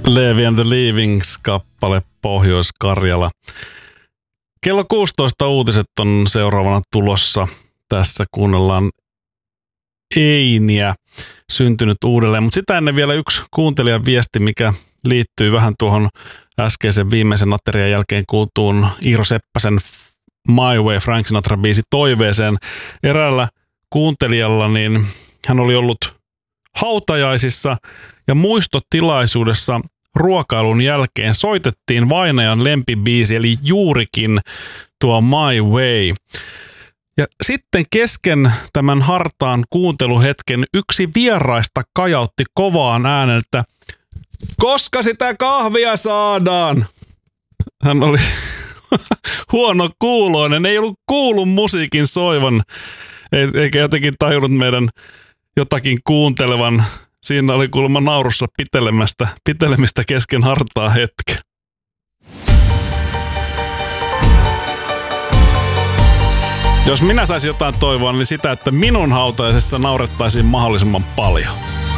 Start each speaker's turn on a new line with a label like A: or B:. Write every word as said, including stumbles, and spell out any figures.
A: Levi and the Leavings-kappale Pohjois-Karjala. Kello kuusitoista uutiset on seuraavana tulossa. Tässä kuunnellaan Einiä, syntynyt uudelleen. Mutta sitä ennen vielä yksi kuuntelijan viesti, mikä liittyy vähän tuohon äskeisen viimeisen aterian jälkeen kuultuun Iiro Seppäsen My Way Frank Sinatra-biisi toiveeseen. Eräällä kuuntelijalla niin hän oli ollut hautajaisissa ja muistotilaisuudessa ruokailun jälkeen soitettiin vainajan lempibiisi, eli juurikin tuo My Way. Ja sitten kesken tämän hartaan kuunteluhetken yksi vieraista kajautti kovaan ääneltä, koska sitä kahvia saadaan? Hän oli huono kuuloinen, ei ollut kuullut musiikin soivan, eikä jotenkin tajunnut meidän jotakin kuuntelevan. Siinä oli kuulemma naurussa pitelemästä, pitelemistä kesken hartaa hetken. Jos minä saisin jotain toivoa, niin sitä, että minun hautajaisessa naurettaisiin mahdollisimman paljon.